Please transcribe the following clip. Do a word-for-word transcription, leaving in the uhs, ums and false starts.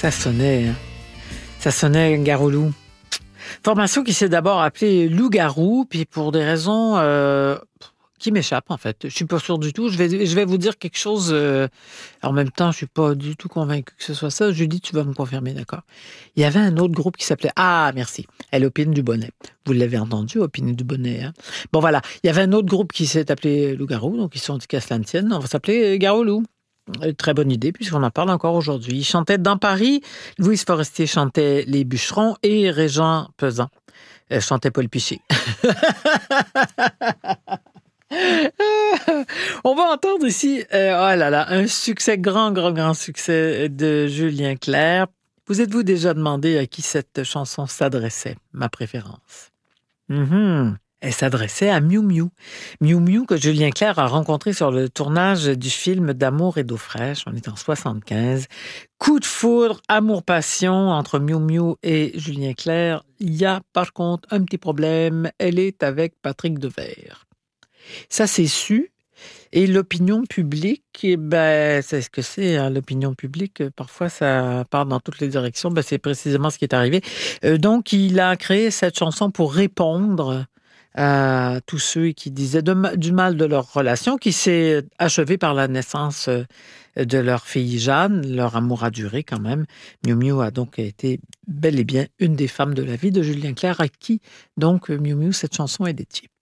Ça sonnait, hein. Ça sonnait Garou-Loup. Formation qui s'est d'abord appelée Loup-Garou, puis pour des raisons euh, qui m'échappent, en fait. Je suis pas sûre du tout. Je vais, je vais vous dire quelque chose. Euh, en même temps, je suis pas du tout convaincue que ce soit ça. Julie, tu vas me confirmer, d'accord? Il y avait un autre groupe qui s'appelait... Ah, merci. Elle Opine du Bonnet. Vous l'avez entendu, Opine du Bonnet. Hein? Bon, voilà. Il y avait un autre groupe qui s'est appelé Loup-Garou, donc ils se sont dit qu'à cela ne tienne. On va s'appeler Garou-Loup. Très bonne idée, puisqu'on en parle encore aujourd'hui. Il chantait Dans Paris, Louise Forestier chantait Les Bûcherons et Régent Pesant euh, chantait Paul Piché. On va entendre ici, euh, oh là là, un succès, grand, grand, grand succès de Julien Clerc. Vous êtes-vous déjà demandé à qui cette chanson s'adressait, ma préférence? Mm-hmm. Elle s'adressait à Miou Miou. Miou Miou que Julien Clerc a rencontré sur le tournage du film d'Amour et d'eau fraîche. On est en soixante-quinze. Coup de foudre, amour-passion entre Miou Miou et Julien Clerc. Il y a par contre un petit problème. Elle est avec Patrick Devers. Ça, c'est su. Et l'opinion publique, eh ben, c'est ce que c'est, hein, l'opinion publique. Parfois, ça part dans toutes les directions. Ben, c'est précisément ce qui est arrivé. Euh, donc, il a créé cette chanson pour répondre à tous ceux qui disaient de, du mal de leur relation, qui s'est achevée par la naissance de leur fille Jeanne. Leur amour a duré quand même. Miou Miou a donc été bel et bien une des femmes de la vie de Julien Clerc, à qui donc Miou Miou, cette chanson est dédiée.